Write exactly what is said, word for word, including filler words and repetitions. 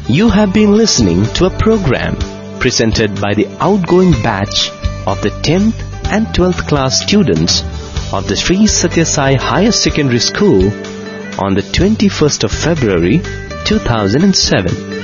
You have been listening to a program presented by the outgoing batch of the tenth and twelfth class students of the Sri Satya Sai Higher Secondary School on the twenty-first of February two thousand seven.